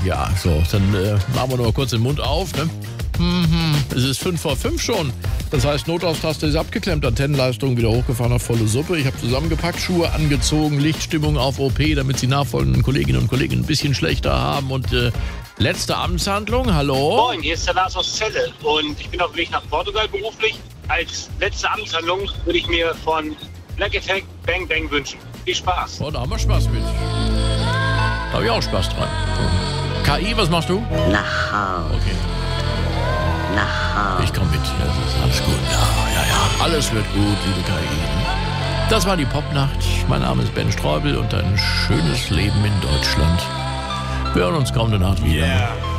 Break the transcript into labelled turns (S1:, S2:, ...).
S1: Ja, so, dann machen wir noch mal kurz den Mund auf. Ne? Es ist 5:05 schon. Das heißt, Notauftaste ist abgeklemmt, Antennenleistung wieder hochgefahren auf volle Suppe. Ich habe zusammengepackt, Schuhe angezogen, Lichtstimmung auf OP, damit die nachfolgenden Kolleginnen und Kollegen ein bisschen schlechter haben. Und letzte Amtshandlung, hallo?
S2: Moin, hier ist der Lars aus Celle und ich bin auf dem Weg nach Portugal beruflich. Als letzte Amtshandlung würde ich mir von Black Effect Bang Bang wünschen. Viel Spaß.
S1: Oh, da haben wir Spaß mit. Da habe ich auch Spaß dran. KI, was machst du?
S3: Nach Hause.
S1: Okay.
S3: Nach Hause.
S1: Ich komme mit. Das ist alles gut. Ja. Alles wird gut, liebe KI. Das war die Popnacht. Mein Name ist Ben Streubel und ein schönes Leben in Deutschland. Wir hören uns kommende Nacht wieder.
S2: Yeah.